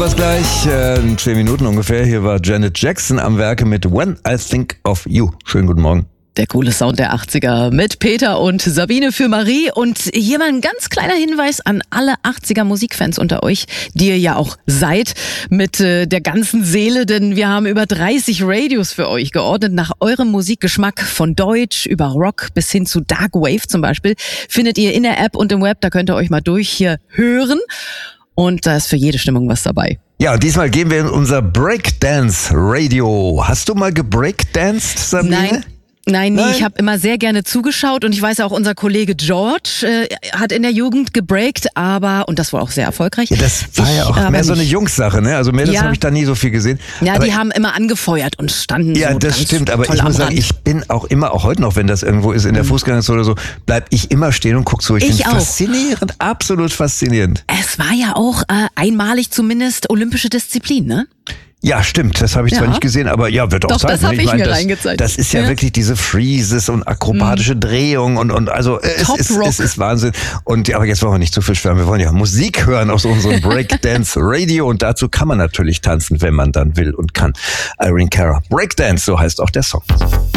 Was gleich in 10 Minuten ungefähr. Hier war Janet Jackson am Werke mit When I Think of You. Schönen guten Morgen. Der coole Sound der 80er mit Peter und Sabine für Marie. Und hier mal ein ganz kleiner Hinweis an alle 80er Musikfans unter euch, die ihr ja auch seid, mit der ganzen Seele, denn wir haben über 30 Radios für euch geordnet nach eurem Musikgeschmack, von Deutsch über Rock bis hin zu Dark Wave zum Beispiel, findet ihr in der App und im Web, da könnt ihr euch mal durch hier hören. Und da ist für jede Stimmung was dabei. Ja, und diesmal gehen wir in unser Breakdance-Radio. Hast du mal gebreakdanced, Sabine? Nein, ich habe immer sehr gerne zugeschaut und ich weiß auch, unser Kollege George hat in der Jugend gebreakt, und das war auch sehr erfolgreich. Ja, das war ja auch mehr so eine Jungs-Sache, ne? Also Mädels habe ich da nie so viel gesehen. Ja, aber die haben immer angefeuert und standen so. Ja, das stimmt, aber ich muss sagen, ich bin auch immer, auch heute noch, wenn das irgendwo ist, in der Fußgängerzone oder so, bleib ich immer stehen und guck so. Ich finde faszinierend, absolut faszinierend. Es war ja auch einmalig zumindest olympische Disziplin, ne? Ja, stimmt. Das habe ich zwar nicht gesehen, aber ja, wird auch sein. Das habe ich mir reingezeigt. Das ist ja wirklich diese Freezes und akrobatische Drehung und also es ist Wahnsinn. Und aber jetzt wollen wir nicht zu viel schwärmen. Wir wollen ja Musik hören aus unserem Breakdance Radio und dazu kann man natürlich tanzen, wenn man dann will und kann. Irene Cara. Breakdance, so heißt auch der Song.